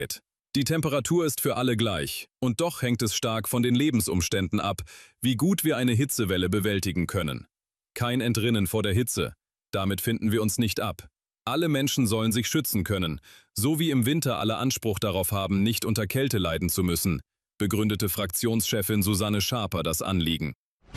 Die Temperatur ist für alle gleich, und doch hängt es stark von den Lebensumständen ab, wie gut wir eine Hitzewelle bewältigen können. Kein Entrinnen vor der Hitze. Damit finden wir uns nicht ab. Alle Menschen sollen sich schützen können, so wie im Winter alle Anspruch darauf haben, nicht unter Kälte leiden zu müssen, begründete Fraktionschefin Susanne Schaper das Anliegen.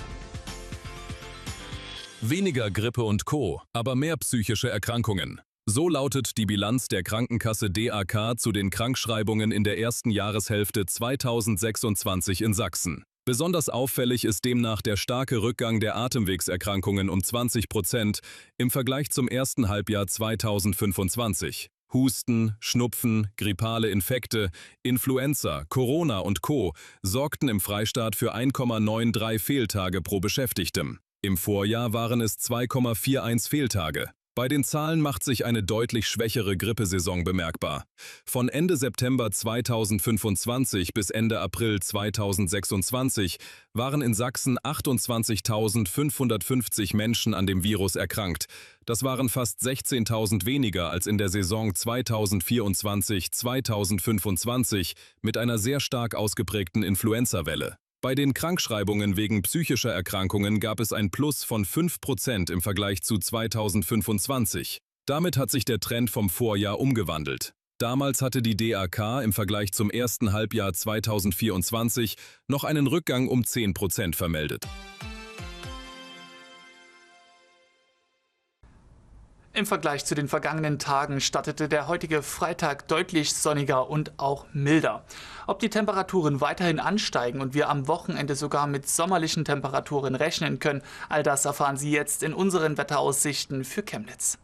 Weniger Grippe und Co., aber mehr psychische Erkrankungen. So lautet die Bilanz der Krankenkasse DAK zu den Krankschreibungen in der ersten Jahreshälfte 2026 in Sachsen. Besonders auffällig ist demnach der starke Rückgang der Atemwegserkrankungen um 20% im Vergleich zum ersten Halbjahr 2025. Husten, Schnupfen, grippale Infekte, Influenza, Corona und Co. sorgten im Freistaat für 1,93 Fehltage pro Beschäftigtem. Im Vorjahr waren es 2,41 Fehltage. Bei den Zahlen macht sich eine deutlich schwächere Grippesaison bemerkbar. Von Ende September 2025 bis Ende April 2026 waren in Sachsen 28.550 Menschen an dem Virus erkrankt. Das waren fast 16.000 weniger als in der Saison 2024-2025 mit einer sehr stark ausgeprägten Influenza-Welle. Bei den Krankschreibungen wegen psychischer Erkrankungen gab es ein Plus von 5% im Vergleich zu 2025. Damit hat sich der Trend vom Vorjahr umgewandelt. Damals hatte die DAK im Vergleich zum ersten Halbjahr 2024 noch einen Rückgang um 10% vermeldet. Im Vergleich zu den vergangenen Tagen startete der heutige Freitag deutlich sonniger und auch milder. Ob die Temperaturen weiterhin ansteigen und wir am Wochenende sogar mit sommerlichen Temperaturen rechnen können, all das erfahren Sie jetzt in unseren Wetteraussichten für Chemnitz.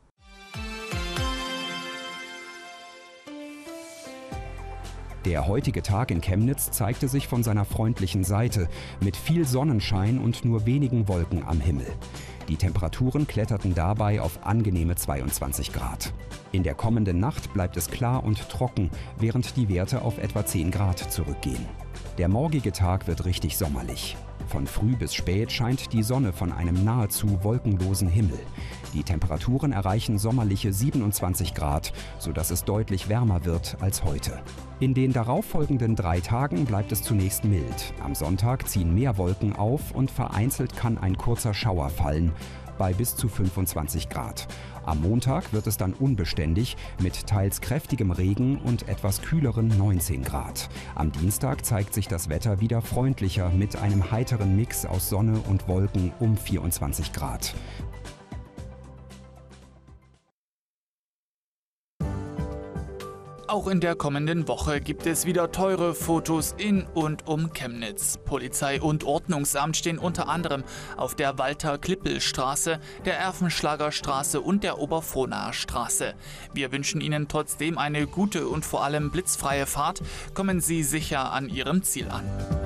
Der heutige Tag in Chemnitz zeigte sich von seiner freundlichen Seite, mit viel Sonnenschein und nur wenigen Wolken am Himmel. Die Temperaturen kletterten dabei auf angenehme 22 Grad. In der kommenden Nacht bleibt es klar und trocken, während die Werte auf etwa 10 Grad zurückgehen. Der morgige Tag wird richtig sommerlich. Von früh bis spät scheint die Sonne von einem nahezu wolkenlosen Himmel. Die Temperaturen erreichen sommerliche 27 Grad, sodass es deutlich wärmer wird als heute. In den darauffolgenden 3 Tagen bleibt es zunächst mild. Am Sonntag ziehen mehr Wolken auf und vereinzelt kann ein kurzer Schauer fallen, bei bis zu 25 Grad. Am Montag wird es dann unbeständig mit teils kräftigem Regen und etwas kühleren 19 Grad. Am Dienstag zeigt sich das Wetter wieder freundlicher mit einem heiteren Mix aus Sonne und Wolken um 24 Grad. Auch in der kommenden Woche gibt es wieder teure Fotos in und um Chemnitz. Polizei und Ordnungsamt stehen unter anderem auf der Walter-Klippel-Straße, der Erfenschlager-Straße und der Oberfrohnaer Straße. Wir wünschen Ihnen trotzdem eine gute und vor allem blitzfreie Fahrt. Kommen Sie sicher an Ihrem Ziel an.